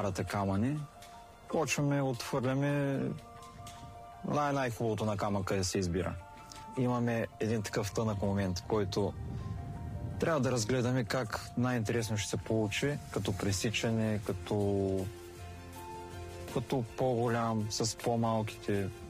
парата камъни. Почваме, отхвърляме най-хубавото на камъка да се избира. Имаме един такъв тънък момент, в който трябва да разгледаме как най-интересно ще се получи, като пресичане, като по-голям, с по-малките